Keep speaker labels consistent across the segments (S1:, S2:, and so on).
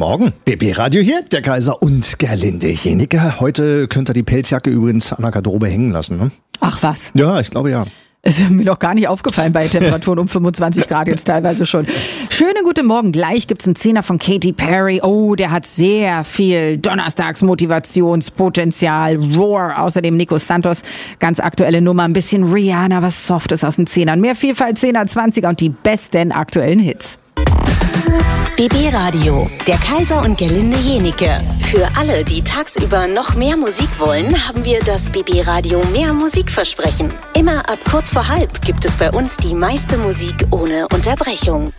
S1: Morgen, BB Radio hier, der Kaiser und Gerlinde Jenike. Heute könnt ihr die Pelzjacke übrigens an der Garderobe hängen lassen, ne?
S2: Ach was?
S1: Ja, ich glaube ja.
S2: Es ist mir noch gar nicht aufgefallen bei Temperaturen um 25 Grad jetzt teilweise schon. Schönen guten Morgen. Gleich gibt's einen Zehner von Katy Perry. Oh, der hat sehr viel Donnerstagsmotivationspotenzial. Roar. Außerdem Nico Santos. Ganz aktuelle Nummer. Ein bisschen Rihanna, was Softes aus den Zehnern. Mehr Vielfalt, 10er, 20er und die besten aktuellen Hits.
S3: BB Radio, der Kaiser und Gerlinde Jenike. Für alle, die tagsüber noch mehr Musik wollen, haben wir das BB Radio Mehr Musikversprechen. Immer ab kurz vor halb gibt es bei uns die meiste Musik ohne Unterbrechung.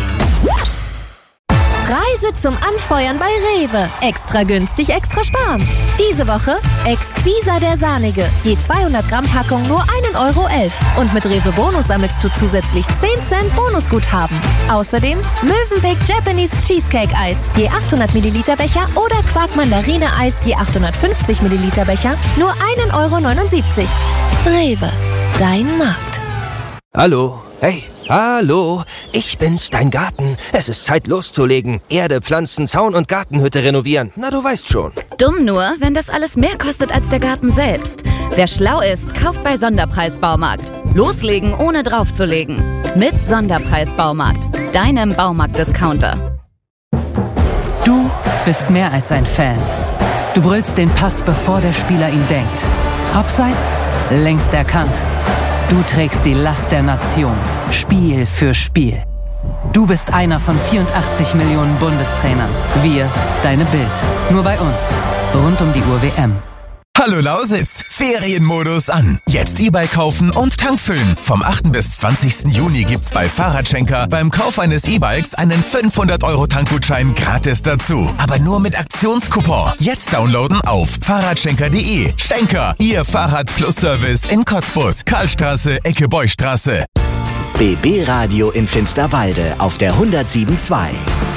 S4: Preise zum Anfeuern bei Rewe. Extra günstig, extra sparen. Diese Woche Exquisa der Sahnige. Je 200 Gramm Packung nur 1,11 € Und mit Rewe Bonus sammelst du zusätzlich 10 Cent Bonusguthaben. Außerdem Mövenpick Japanese Cheesecake Eis. Je 800 Milliliter Becher oder Quark Mandarine Eis. Je 850 Milliliter Becher. Nur 1,79 €. Rewe. Dein Markt.
S5: Hallo. Hey. Hallo, ich bin's, dein Garten. Es ist Zeit loszulegen. Erde, Pflanzen, Zaun und Gartenhütte renovieren. Na, du weißt schon.
S6: Dumm nur, wenn das alles mehr kostet als der Garten selbst. Wer schlau ist, kauft bei Sonderpreis Baumarkt. Loslegen, ohne draufzulegen. Mit Sonderpreis Baumarkt, deinem Baumarkt-Discounter.
S7: Du bist mehr als ein Fan. Du brüllst den Pass, bevor der Spieler ihn denkt. Abseits, längst erkannt. Du trägst die Last der Nation, Spiel für Spiel. Du bist einer von 84 Millionen Bundestrainern. Wir, deine Bild. Nur bei uns. Rund um die Uhr WM.
S8: Hallo Lausitz, Ferienmodus an. Jetzt E-Bike kaufen und tankfüllen. Vom 8. bis 20. Juni gibt's bei Fahrradschenker beim Kauf eines E-Bikes einen 500 € Tankgutschein gratis dazu. Aber nur mit Aktionscoupon. Jetzt downloaden auf fahrradschenker.de. Schenker, Ihr Fahrrad-Plus-Service in Cottbus, Karlstraße, Ecke Beuchstraße.
S9: BB Radio in Finsterwalde auf der 107.2.